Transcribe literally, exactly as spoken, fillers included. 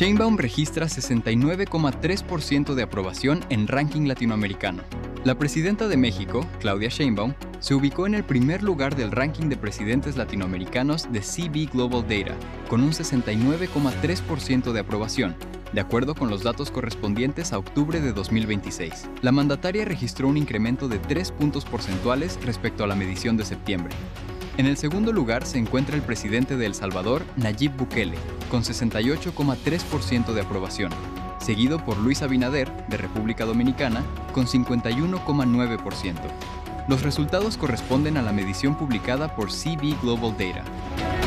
Sheinbaum registra sesenta y nueve coma tres por ciento de aprobación en ranking latinoamericano. La presidenta de México, Claudia Sheinbaum, se ubicó en el primer lugar del ranking de presidentes latinoamericanos de C B Global Data, con un sesenta y nueve coma tres por ciento de aprobación, de acuerdo con los datos correspondientes a octubre de dos mil veintiséis. La mandataria registró un incremento de tres puntos porcentuales respecto a la medición de septiembre. En el segundo lugar se encuentra el presidente de El Salvador, Nayib Bukele, con sesenta y ocho coma tres por ciento de aprobación, seguido por Luis Abinader, de República Dominicana, con cincuenta y uno coma nueve por ciento. Los resultados corresponden a la medición publicada por C B Global Data.